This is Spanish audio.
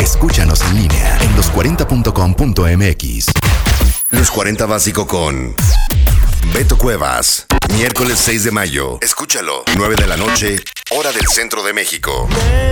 Escúchanos en línea en los40.com.mx. Los 40 Básico con Beto Cuevas. Miércoles 6 de mayo. Escúchalo, 9 de la noche, hora del centro de México.